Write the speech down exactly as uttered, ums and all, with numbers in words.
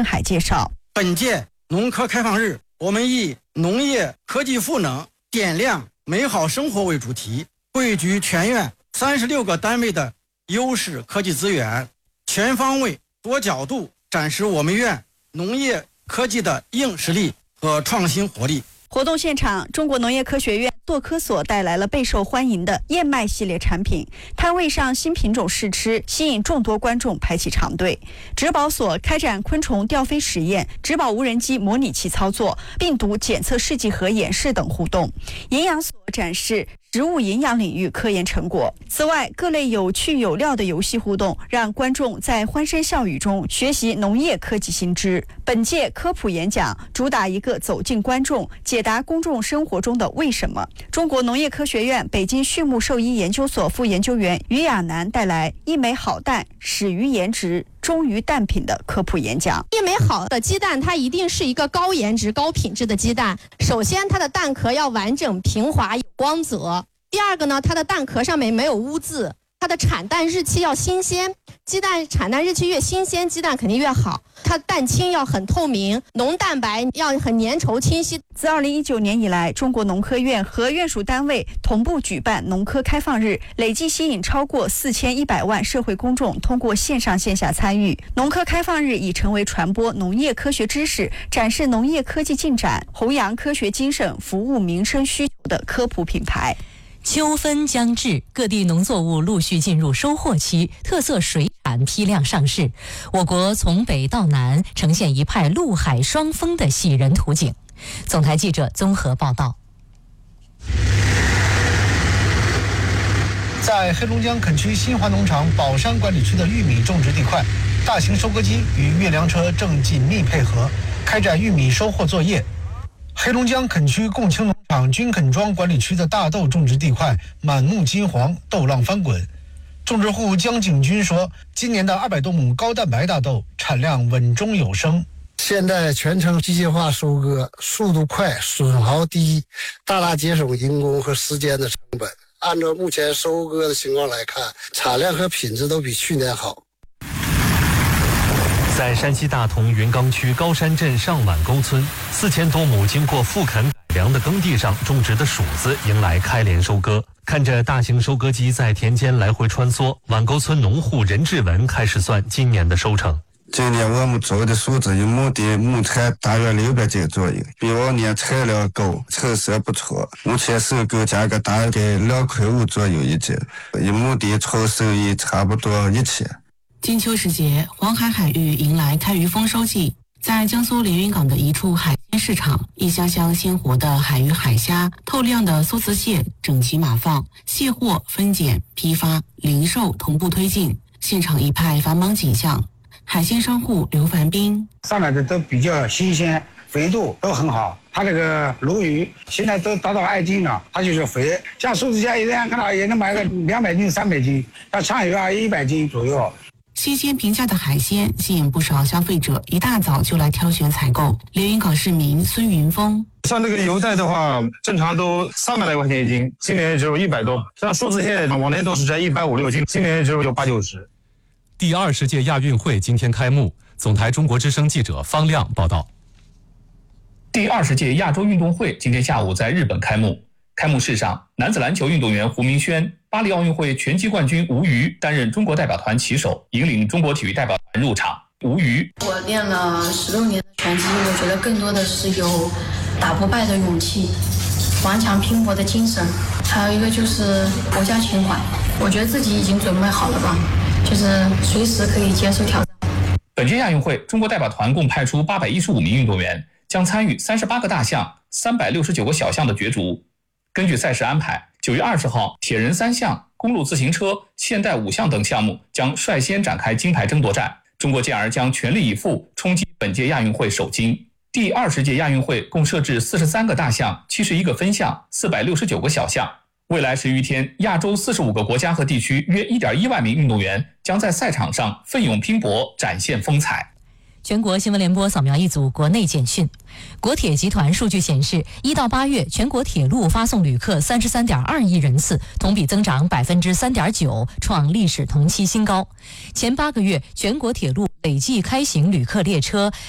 振海介绍， 本届农科开放日，我们以农业科技赋能、点亮美好生活为主题，汇聚全院三十六个单位的优势科技资源，全方位、多角度展示我们院农业科技的硬实力和创新活力。 活动现场，中国农业科学院舵科所带来了备受欢迎的燕麦系列产品，摊位上新品种试吃，吸引众多观众排起长队。植保所开展昆虫吊飞实验、植保无人机模拟器操作、病毒检测试剂盒演示等互动。营养所展示植物营养领域科研成果。此外，各类有趣有料的游戏互动，让观众在欢声笑语中学习农业科技新知。本届科普演讲主打一个走进观众，解答公众生活中的为什么。中国农业科学院北京畜牧兽医研究所副研究员于亚楠带来一枚好蛋始于颜值，忠于蛋品的科普演讲。 一枚好的鸡蛋，它一定是一个高颜值、高品质的鸡蛋。首先，它的蛋壳要完整、平滑、有光泽。第二个呢，它的蛋壳上面没有污渍。它的产蛋日期要新鲜，鸡蛋产蛋日期越新鲜，鸡蛋肯定越好。它蛋清要很透明，浓蛋白要很粘稠清晰。 自二零一九年以来，中国农科院和院属单位同步举办农科开放日，累计吸引超过四千一百万社会公众通过线上线下参与。农科开放日已成为传播农业科学知识、展示农业科技进展、弘扬科学精神、服务民生需求的科普品牌。 秋分将至，各地农作物陆续进入收获期，特色水产批量上市。我国从北到南呈现一派陆海双丰的喜人图景。总台记者综合报道。 在黑龙江垦区新华农场宝山管理区的玉米种植地块，大型收割机与运粮车正紧密配合，开展玉米收获作业。黑龙江垦区共青农场军垦庄管理区的大豆种植地块满目金黄，豆浪翻滚。种植户江景军说，今年的二百多亩高蛋白大豆产量稳中有升。 现在全程机械化收割，速度快，损耗低，大大节省人工和时间的成本。按照目前收割的情况来看，产量和品质都比去年好。 在山西大同云冈区高山镇上碗沟村，四千多亩经过复垦改良的耕地上种植的薯子迎来开镰收割。看着大型收割机在田间来回穿梭，碗沟村农户任志文开始算今年的收成。 今年我们做的薯子一亩地亩产大约六百斤左右，比往年产量高，成色不错。目前收购价格大概两块五左右一斤，一亩地纯收益差不多一千。 金秋时节，黄海海域迎来开渔丰收季。在江苏连云港的一处海鲜市场，一箱箱鲜活的海鱼海虾、透亮的梭子蟹整齐码放，卸货、分拣、批发、零售同步推进，现场一派繁忙景象。海鲜商户刘凡斌： 上来的都比较新鲜，肥度都很好。它这个鲈鱼现在都达到二斤了，它就是肥。像梭子虾一样看到也能买个两百斤、三百斤，像鲳鱼啊一百斤左右。 新鲜平价的海鲜吸引不少消费者一大早就来挑选采购。连云港市民孙云峰： 像这个油带的话，正常都三百来块钱一斤，今年只有一百多。像梭子蟹往年都是在一百五六斤，今年只有八九十。 第二十届亚运会今天开幕，总台中国之声记者方亮报道。 第二十届亚洲运动会今天下午在日本开幕。开幕式上，男子篮球运动员胡明轩、巴黎奥运会拳击冠军吴瑜担任中国代表团旗手，引领中国体育代表团入场。吴瑜： 我练了十六年的拳击，我觉得更多的是有打不败的勇气、顽强拼搏的精神，还有一个就是国家情怀。我觉得自己已经准备好了吧，就是随时可以接受挑战。 本届亚运会，中国代表团共派出八百一十五名运动员，将参与三十八个大项、三百六十九个小项的角逐。根据赛事安排，九月二十号，铁人三项、公路自行车、现代五项等项目将率先展开金牌争夺战。中国健儿将全力以赴冲击本届亚运会首金。第二十届亚运会共设置四十三个大项、七十一个分项、四百六十九个小项。未来十余天，亚洲四十五个国家和地区约 一点一万名运动员将在赛场上奋勇拼搏，展现风采。 全国新闻联播扫描一组国内简讯。国铁集团数据显示，一到八月，全国铁路发送旅客三十三点二亿人次，同比增长百分之三点九，创历史同期新高。前八个月，全国铁路累计开行旅客列车